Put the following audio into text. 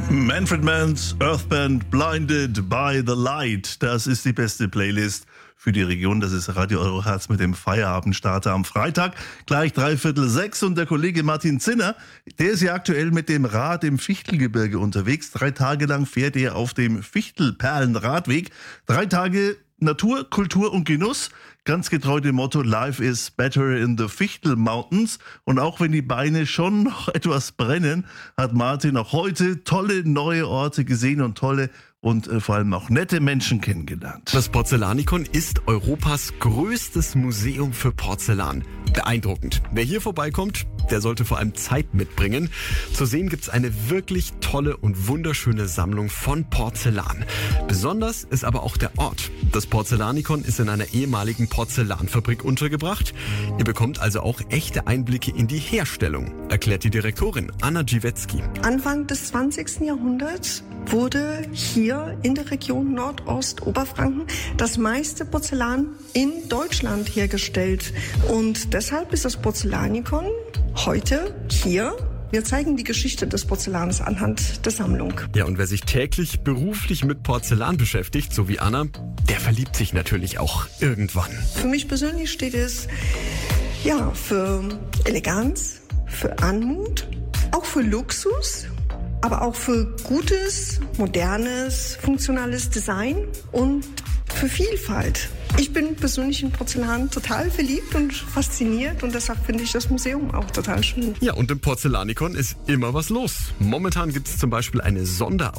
Manfred Mann's Earthband Blinded by the Light. Das ist die beste Playlist für die Region. Das ist Radio Eurohertz mit dem Feierabendstarter am Freitag. Gleich 5:45. Und der Kollege Martin Zinner, der ist ja aktuell mit dem Rad im Fichtelgebirge unterwegs. 3 Tage lang fährt er auf dem Fichtelperlenradweg. 3 Tage Natur, Kultur und Genuss. Ganz getreu dem Motto Life is better in the Fichtel Mountains. Und auch wenn die Beine schon noch etwas brennen, hat Martin auch heute tolle neue Orte gesehen und tolle und vor allem auch nette Menschen kennengelernt. Das Porzellanikon ist Europas größtes Museum für Porzellan. Beeindruckend. Wer hier vorbeikommt, der sollte vor allem Zeit mitbringen. Zu sehen gibt's eine wirklich tolle und wunderschöne Sammlung von Porzellan. Besonders ist aber auch der Ort. Das Porzellanikon ist in einer ehemaligen Porzellanfabrik untergebracht. Ihr bekommt also auch echte Einblicke in die Herstellung, erklärt die Direktorin Anna Giwetzki. Anfang des 20. Jahrhunderts wurde hier in der Region Nordostoberfranken das meiste Porzellan in Deutschland hergestellt. Und deshalb ist das Porzellanikon heute hier. Wir zeigen die Geschichte des Porzellans anhand der Sammlung. Ja, und wer sich täglich beruflich mit Porzellan beschäftigt, so wie Anna, der verliebt sich natürlich auch irgendwann. Für mich persönlich steht es ja für Eleganz, für Anmut, auch für Luxus, aber auch für gutes, modernes, funktionales Design und für Vielfalt. Ich bin persönlich in Porzellan total verliebt und fasziniert und deshalb finde ich das Museum auch total schön. Ja, und im Porzellanikon ist immer was los. Momentan gibt es zum Beispiel eine